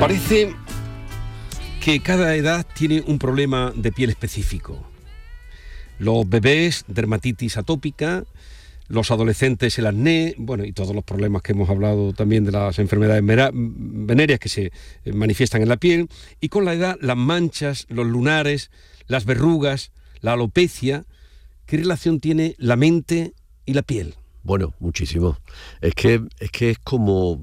Parece que cada edad tiene un problema de piel específico. Los bebés, dermatitis atópica, los adolescentes, el acné, bueno, y todos los problemas que hemos hablado también de las enfermedades venéreas que se manifiestan en la piel, y con la edad las manchas, los lunares, las verrugas, la alopecia. ¿Qué relación tiene la mente y la piel? Bueno, muchísimo. Es que es como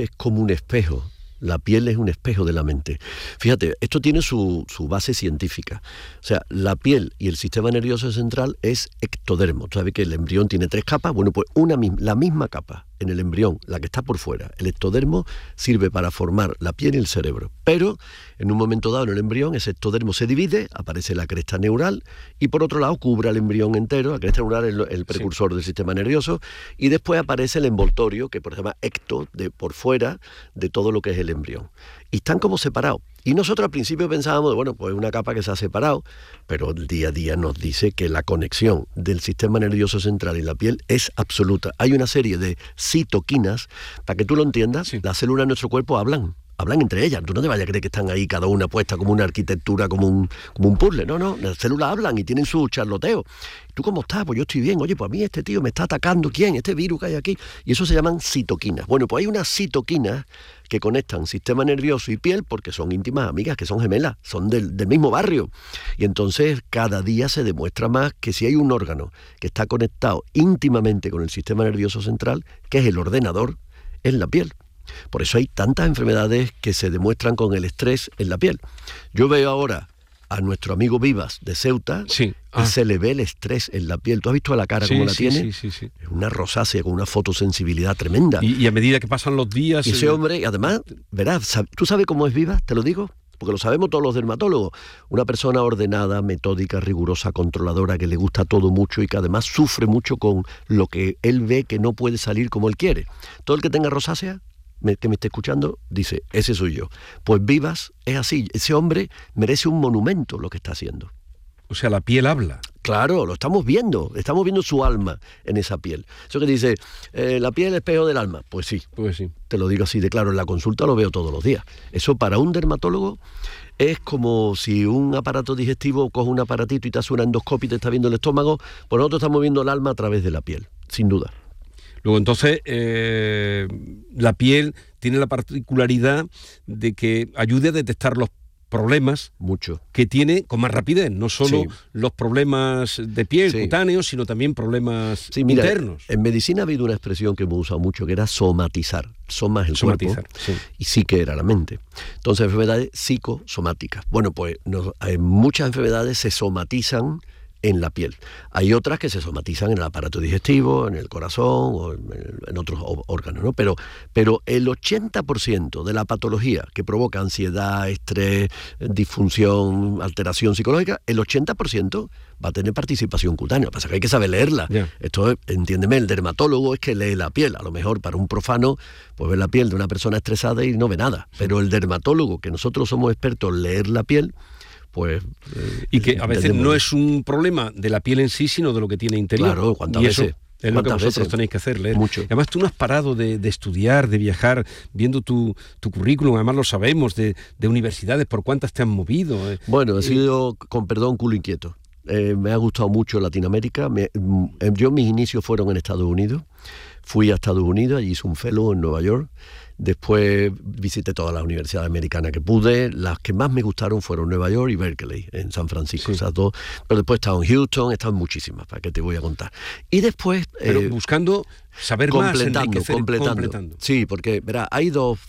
un espejo. La piel es un espejo de la mente. Fíjate, esto tiene su base científica. O sea, la piel y el sistema nervioso central es ectodermo. ¿Sabes que el embrión tiene 3 capas? Bueno, pues la misma capa en el embrión, la que está por fuera, el ectodermo, sirve para formar la piel y el cerebro. Pero en un momento dado en el embrión, ese ectodermo se divide, aparece la cresta neural y por otro lado cubre al embrión entero. La cresta neural es el precursor del sistema nervioso, y después aparece el envoltorio, que se llama ecto, por fuera de todo lo que es el embrión. Y están como separados. Y nosotros al principio pensábamos, bueno, pues una capa que se ha separado, pero el día a día nos dice que la conexión del sistema nervioso central y la piel es absoluta. Hay una serie de citoquinas, para que tú lo entiendas, sí. Las células de nuestro cuerpo hablan entre ellas. Tú no te vayas a creer que están ahí cada una puesta como una arquitectura, como un puzzle. No, las células hablan y tienen su charloteo. ¿Tú cómo estás? Pues yo estoy bien. Oye, pues a mí este tío me está atacando. ¿Quién? Este virus que hay aquí. Y eso se llaman citoquinas. Bueno, pues hay unas citoquinas que conectan sistema nervioso y piel porque son íntimas amigas, que son gemelas, son del mismo barrio. Y entonces cada día se demuestra más que si hay un órgano que está conectado íntimamente con el sistema nervioso central, que es el ordenador, es la piel. Por eso hay tantas enfermedades que se demuestran con el estrés en la piel. Yo veo ahora a nuestro amigo Vivas de Ceuta, sí. Y se le ve el estrés en la piel. ¿Tú has visto la cara cómo la tiene? Sí. Es una rosácea con una fotosensibilidad tremenda. Y a medida que pasan los días... Y ese hombre, además, verás, ¿tú sabes cómo es Vivas? Te lo digo, porque lo sabemos todos los dermatólogos. Una persona ordenada, metódica, rigurosa, controladora, que le gusta todo mucho y que además sufre mucho con lo que él ve que no puede salir como él quiere. Todo el que tenga rosácea, que me esté escuchando, dice, ese soy yo. Pues Vivas es así. Ese hombre merece un monumento lo que está haciendo. O sea, la piel habla. Claro, lo estamos viendo su alma en esa piel. Eso que dice, la piel es el espejo del alma. Pues sí, te lo digo así de claro, en la consulta lo veo todos los días. Eso para un dermatólogo es como si un aparato digestivo coge un aparatito y te hace una endoscopia y te está viendo el estómago, pues nosotros estamos viendo el alma a través de la piel, sin duda. Luego, entonces, la piel tiene la particularidad de que ayude a detectar los problemas mucho que tiene con más rapidez, no solo los problemas de piel, cutáneos, sino también problemas internos. En medicina ha habido una expresión que hemos usado mucho, que era somatizar. Soma es el cuerpo y psique era la mente. Entonces, enfermedades psicosomáticas. Bueno, pues muchas enfermedades se somatizan en la piel. Hay otras que se somatizan en el aparato digestivo, en el corazón o en otros órganos, ¿no? Pero el 80% de la patología que provoca ansiedad, estrés, disfunción, alteración psicológica, el 80% va a tener participación cutánea. Lo que pasa es que hay que saber leerla. Yeah. Esto, entiéndeme, el dermatólogo es que lee la piel. A lo mejor para un profano, pues ve la piel de una persona estresada y no ve nada. Pero el dermatólogo, que nosotros somos expertos en leer la piel, pues... y que a veces no es un problema de la piel en sí, sino de lo que tiene interior. Claro, ¿cuántas veces? Es lo que vosotros tenéis que hacer, leer. Mucho. Además, tú no has parado de estudiar, de viajar, viendo tu currículum, además lo sabemos, de universidades, por cuántas te han movido. Bueno, he sido, con perdón, culo inquieto. Me ha gustado mucho Latinoamérica. Mis inicios fueron en Estados Unidos. Fui a Estados Unidos, allí hice un fellow en Nueva York. Después visité todas las universidades americanas que pude. Las que más me gustaron fueron Nueva York y Berkeley, en San Francisco. Esas dos. Pero después he estado en Houston, he estado en muchísimas, para que te voy a contar. Y después... Pero buscando saber completando. Sí, porque, verá, hay dos...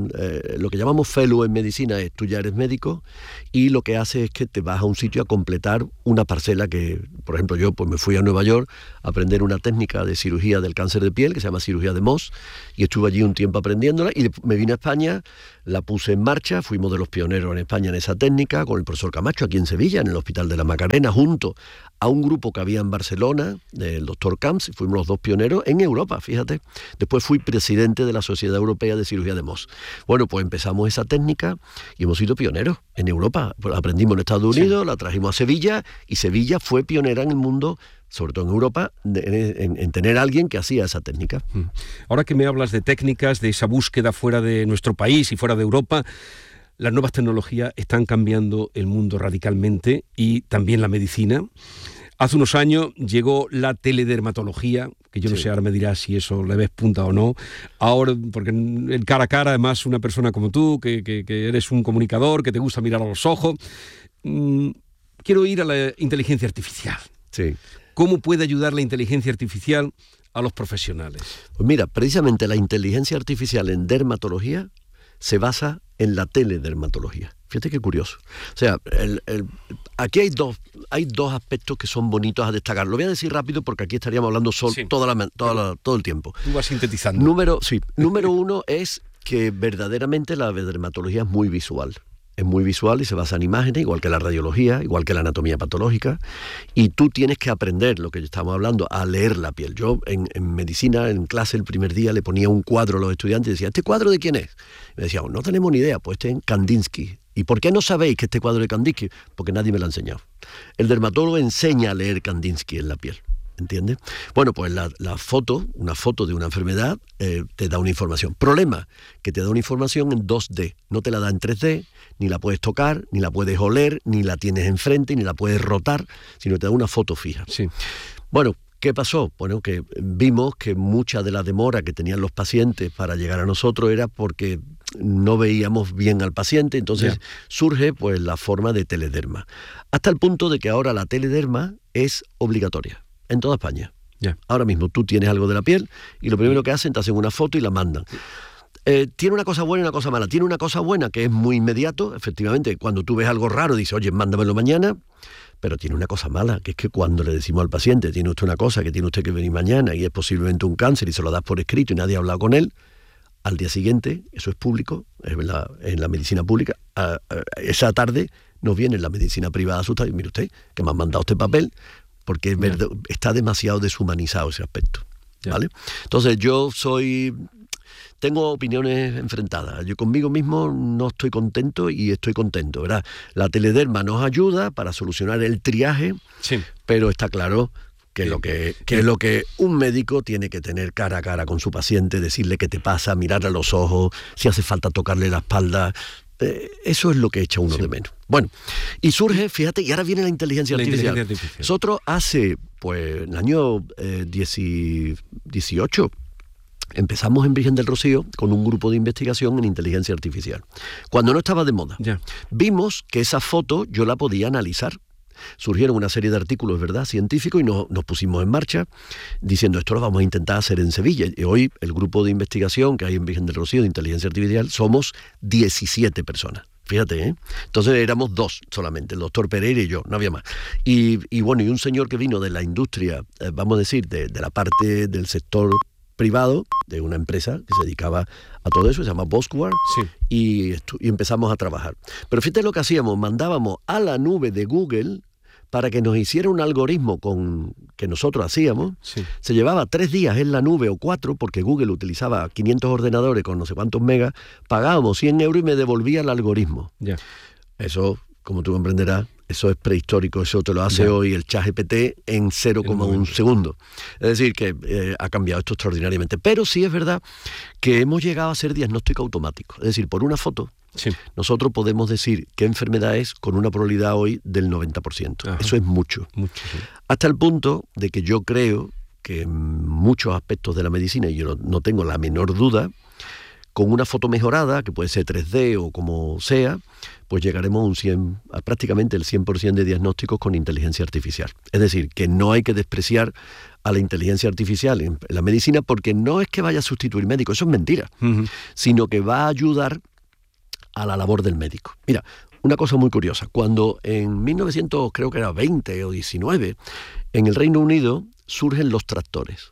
lo que llamamos fellow en medicina es tú ya eres médico y lo que hace es que te vas a un sitio a completar una parcela que, por ejemplo, yo pues me fui a Nueva York a aprender una técnica de cirugía del cáncer de piel que se llama cirugía de Mohs y estuve allí un tiempo aprendiéndola y me vine a España, la puse en marcha, fuimos de los pioneros en España en esa técnica con el profesor Camacho aquí en Sevilla, en el Hospital de la Macarena, junto a un grupo que había en Barcelona, del doctor Camps, fuimos los dos pioneros en Europa, fíjate. Después fui presidente de la Sociedad Europea de Cirugía de Mohs. Bueno, pues empezamos esa técnica y hemos sido pioneros en Europa. Pues aprendimos en Estados Unidos, la trajimos a Sevilla y Sevilla fue pionera en el mundo sobre todo en Europa, en tener a alguien que hacía esa técnica. Ahora que me hablas de técnicas, de esa búsqueda fuera de nuestro país y fuera de Europa, las nuevas tecnologías están cambiando el mundo radicalmente y también la medicina. Hace unos años llegó la teledermatología, que yo no sé, ahora me dirás si eso le ves punta o no. Ahora, porque el cara a cara, además, una persona como tú, que eres un comunicador, que te gusta mirar a los ojos. Quiero ir a la inteligencia artificial. Sí. ¿Cómo puede ayudar la inteligencia artificial a los profesionales? Pues mira, precisamente la inteligencia artificial en dermatología se basa en la teledermatología. Fíjate qué curioso. O sea, aquí hay dos aspectos que son bonitos a destacar. Lo voy a decir rápido porque aquí estaríamos hablando todo el tiempo. Tú vas sintetizando. Número uno es que verdaderamente la dermatología es muy visual. Es muy visual y se basa en imágenes, igual que la radiología, igual que la anatomía patológica, y tú tienes que aprender, lo que estamos hablando, a leer la piel. Yo en medicina, en clase, el primer día le ponía un cuadro a los estudiantes y decía, ¿este cuadro de quién es? Y me decían, no tenemos ni idea, pues este es Kandinsky. ¿Y por qué no sabéis que este cuadro es de Kandinsky? Porque nadie me lo ha enseñado. El dermatólogo enseña a leer Kandinsky en la piel. ¿Entiendes? Bueno, pues una foto de una enfermedad te da una información. Problema, que te da una información en 2D. No te la da en 3D, ni la puedes tocar, ni la puedes oler, ni la tienes enfrente, ni la puedes rotar, sino te da una foto fija. Sí. Bueno, ¿qué pasó? Bueno, que vimos que mucha de la demora que tenían los pacientes para llegar a nosotros era porque no veíamos bien al paciente, entonces surge pues la forma de telederma. Hasta el punto de que ahora la telederma es obligatoria. En toda España. Ahora mismo tú tienes algo de la piel y lo primero que hacen, te hacen una foto y la mandan. Tiene una cosa buena y una cosa mala. Tiene una cosa buena que es muy inmediato, efectivamente. Cuando tú ves algo raro, dices, oye, mándamelo mañana. Pero tiene una cosa mala, que es que cuando le decimos al paciente, tiene usted una cosa que tiene usted que venir mañana y es posiblemente un cáncer y se lo das por escrito y nadie ha hablado con él, al día siguiente, eso es público, en la medicina pública, esa tarde nos viene en la medicina privada asustada y mire usted, que me han mandado este papel, porque está demasiado deshumanizado ese aspecto, ¿vale? Entonces tengo opiniones enfrentadas. Yo conmigo mismo no estoy contento y estoy contento, ¿verdad? La telederma nos ayuda para solucionar el triaje, pero está claro que es lo que un médico tiene que tener cara a cara con su paciente, decirle qué te pasa, mirarle a los ojos, si hace falta tocarle la espalda. Eso es lo que echa uno de menos. Bueno, y surge, fíjate, y ahora viene la inteligencia artificial. Nosotros hace, pues, en el año 18, empezamos en Virgen del Rocío con un grupo de investigación en inteligencia artificial. Cuando no estaba de moda, vimos que esa foto yo la podía analizar. Surgieron una serie de artículos, ¿verdad?, científicos, y nos pusimos en marcha diciendo, esto lo vamos a intentar hacer en Sevilla. Y hoy el grupo de investigación que hay en Virgen del Rocío de inteligencia artificial somos 17 personas. Fíjate, ¿eh? Entonces éramos 2 solamente, el doctor Pereira y yo, no había más. Y bueno, y un señor que vino de la industria, vamos a decir, de la parte del sector privado, de una empresa que se dedicaba a todo eso, se llama Bosquar, y empezamos a trabajar. Pero fíjate lo que hacíamos, mandábamos a la nube de Google para que nos hiciera un algoritmo que nosotros hacíamos. Se llevaba 3 días en la nube o 4, porque Google utilizaba 500 ordenadores con no sé cuántos megas, pagábamos 100 euros y me devolvía el algoritmo. Eso, como tú comprenderás, eso es prehistórico, eso te lo hace hoy el ChatGPT en 0,1 segundo. Es decir, que ha cambiado esto extraordinariamente. Pero sí es verdad que hemos llegado a hacer diagnóstico automático. Es decir, por una foto, nosotros podemos decir qué enfermedad es con una probabilidad hoy del 90%. Eso es mucho. Hasta el punto de que yo creo que en muchos aspectos de la medicina, y yo no tengo la menor duda, con una foto mejorada, que puede ser 3D o como sea, pues llegaremos a prácticamente el 100% de diagnósticos con inteligencia artificial. Es decir, que no hay que despreciar a la inteligencia artificial en la medicina, porque no es que vaya a sustituir médicos, eso es mentira, sino que va a ayudar a la labor del médico. Mira, una cosa muy curiosa, cuando en 1920 o 19, en el Reino Unido surgen los tractores,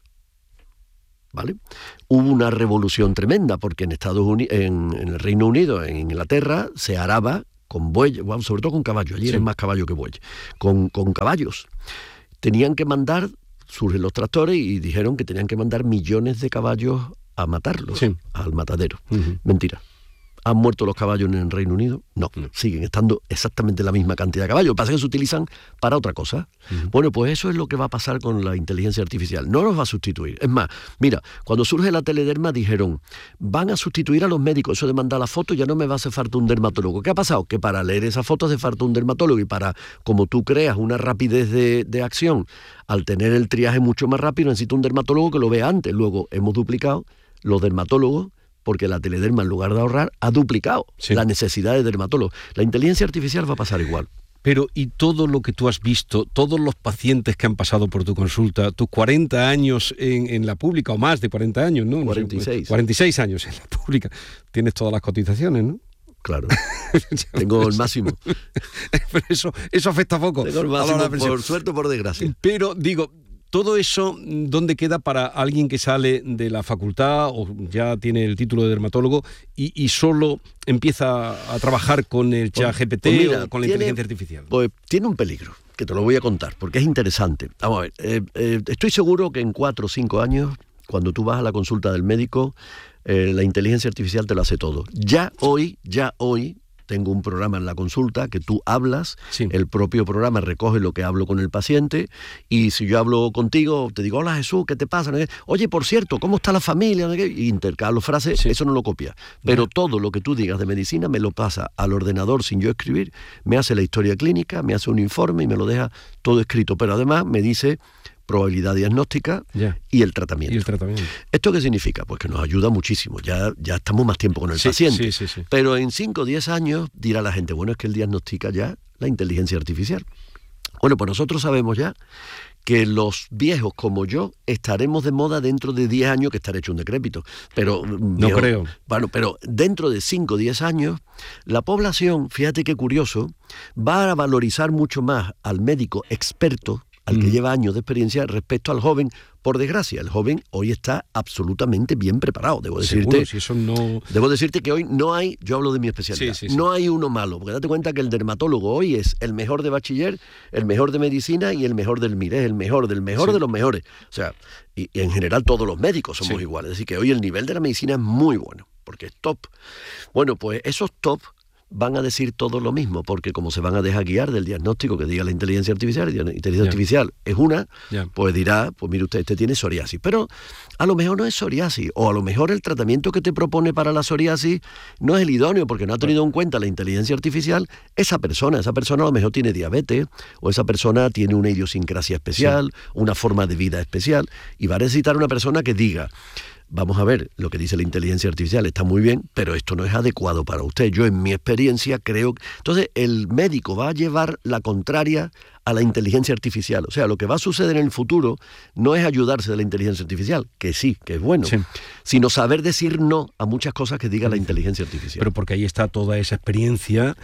¿vale? Hubo una revolución tremenda porque en Estados Unidos, en el Reino Unido, en Inglaterra, se araba con bueyes, sobre todo con caballos. Allí eran más caballos que bueyes, con caballos. Tenían que mandar, surgen los tractores y dijeron que tenían que mandar millones de caballos a matarlos, al matadero. Mentira. ¿Han muerto los caballos en el Reino Unido? No, siguen estando exactamente la misma cantidad de caballos. Lo que pasa es que se utilizan para otra cosa. Bueno, pues eso es lo que va a pasar con la inteligencia artificial. No nos va a sustituir. Es más, mira, cuando surge la telederma dijeron, van a sustituir a los médicos. Eso de mandar la foto ya no me va a hacer falta un dermatólogo. ¿Qué ha pasado? Que para leer esa foto hace falta un dermatólogo y para, como tú creas una rapidez de acción, al tener el triaje mucho más rápido, necesito un dermatólogo que lo vea antes. Luego hemos duplicado los dermatólogos porque la telederma, en lugar de ahorrar, ha duplicado la necesidad de dermatólogos. La inteligencia artificial va a pasar igual. Pero, ¿y todo lo que tú has visto, todos los pacientes que han pasado por tu consulta, tus 40 años en la pública, o más de 40 años, ¿no? 46. 46 años en la pública. Tienes todas las cotizaciones, ¿no? Claro. Tengo el máximo. Pero eso afecta poco. Tengo el máximo, por suerte o por desgracia. Pero, digo, todo eso, ¿dónde queda para alguien que sale de la facultad o ya tiene el título de dermatólogo y solo empieza a trabajar con el ChatGPT o con la inteligencia artificial? Pues tiene un peligro, que te lo voy a contar, porque es interesante. Vamos a ver, estoy seguro que en 4 o 5 años, cuando tú vas a la consulta del médico, la inteligencia artificial te lo hace todo. Ya hoy, tengo un programa en la consulta que tú hablas, el propio programa recoge lo que hablo con el paciente y si yo hablo contigo, te digo, hola Jesús, ¿qué te pasa? Oye, por cierto, ¿cómo está la familia? Y intercalo frases, eso no lo copia. Pero todo lo que tú digas de medicina me lo pasa al ordenador sin yo escribir, me hace la historia clínica, me hace un informe y me lo deja todo escrito. Pero además me dice probabilidad diagnóstica y el tratamiento. ¿Esto qué significa? Pues que nos ayuda muchísimo. Ya estamos más tiempo con el paciente. Sí. Pero en 5 o 10 años dirá la gente, bueno, es que él diagnostica ya la inteligencia artificial. Bueno, pues nosotros sabemos ya que los viejos como yo estaremos de moda dentro de 10 años, que estaré hecho un decrépito. Pero no creo. Bueno, pero dentro de 5 o 10 años, la población, fíjate qué curioso, va a valorizar mucho más al médico experto, al que lleva años de experiencia, respecto al joven. Por desgracia, el joven hoy está absolutamente bien preparado. Debo decirte que hoy no hay, yo hablo de mi especialidad, no hay uno malo, porque date cuenta que el dermatólogo hoy es el mejor de bachiller, el mejor de medicina y el mejor del MIR, es el mejor del mejor de los mejores. O sea, y en general todos los médicos somos iguales. Es decir, que hoy el nivel de la medicina es muy bueno, porque es top. Bueno, pues esos top van a decir todo lo mismo, porque como se van a dejar guiar del diagnóstico que diga la inteligencia artificial, y la inteligencia artificial es una, pues dirá, pues mire usted, este tiene psoriasis, pero a lo mejor no es psoriasis, o a lo mejor el tratamiento que te propone para la psoriasis no es el idóneo, porque no ha tenido en cuenta la inteligencia artificial, esa persona a lo mejor tiene diabetes, o esa persona tiene una idiosincrasia especial, una forma de vida especial, y va a necesitar una persona que diga, vamos a ver, lo que dice la inteligencia artificial está muy bien, pero esto no es adecuado para usted. Yo en mi experiencia creo... Entonces el médico va a llevar la contraria a la inteligencia artificial. O sea, lo que va a suceder en el futuro no es ayudarse de la inteligencia artificial, que sí, que es bueno, sino saber decir no a muchas cosas que diga la inteligencia artificial. Pero porque ahí está toda esa experiencia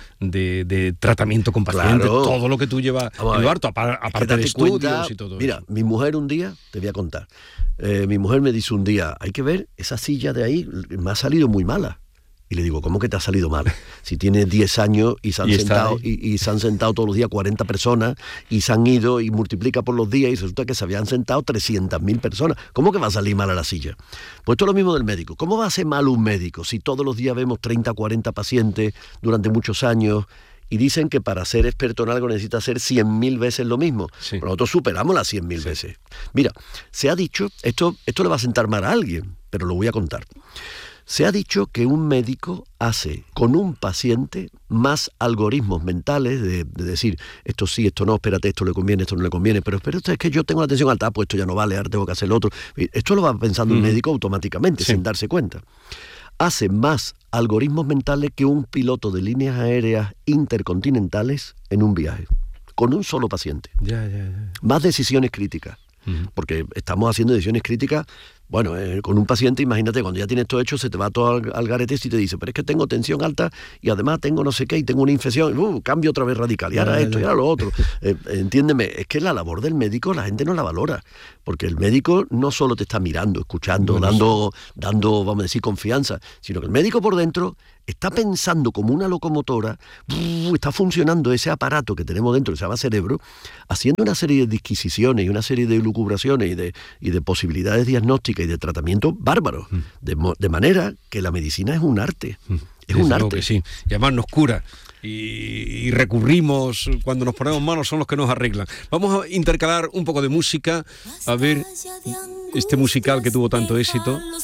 de tratamiento con pacientes, todo lo que tú llevas, Eduardo, aparte de estudios y todo. Mira, mi mujer un día, te voy a contar, mi mujer me dice un día, hay que ver, esa silla de ahí me ha salido muy mala. Y le digo, ¿cómo que te ha salido mal? Si tienes 10 años y se han sentado todos los días 40 personas y se han ido y multiplica por los días y resulta que se habían sentado 300.000 personas. ¿Cómo que va a salir mal a la silla? Pues esto es lo mismo del médico. ¿Cómo va a ser mal un médico si todos los días vemos 30, 40 pacientes durante muchos años y dicen que para ser experto en algo necesita hacer 100.000 veces lo mismo? Pero nosotros superamos las 100.000 veces. Mira, se ha dicho, esto le va a sentar mal a alguien, pero lo voy a contar. Se ha dicho que un médico hace con un paciente más algoritmos mentales de decir, esto sí, esto no, espérate, esto le conviene, esto no le conviene, pero es que yo tengo la tensión alta, pues esto ya no vale, ahora tengo que hacer lo otro. Esto lo va pensando el médico automáticamente, sin darse cuenta. Hace más algoritmos mentales que un piloto de líneas aéreas intercontinentales en un viaje, con un solo paciente. Más decisiones críticas, porque estamos haciendo decisiones críticas. Bueno, con un paciente, imagínate, cuando ya tienes todo hecho, se te va todo al garete y te dice, pero es que tengo tensión alta y además tengo no sé qué y tengo una infección, cambio otra vez radical, y ahora esto y ahora lo otro. Entiéndeme, es que la labor del médico la gente no la valora, porque el médico no solo te está mirando, escuchando, dando, vamos a decir, confianza, sino que el médico por dentro está pensando como una locomotora, está funcionando ese aparato que tenemos dentro, que se llama cerebro, haciendo una serie de disquisiciones y una serie de lucubraciones y de posibilidades diagnósticas y de tratamiento bárbaro, de manera que la medicina es un arte. Es un Desde luego arte. que sí. Y además nos cura. Y recurrimos, cuando nos ponemos malos son los que nos arreglan. Vamos a intercalar un poco de música, a ver este musical que tuvo tanto éxito.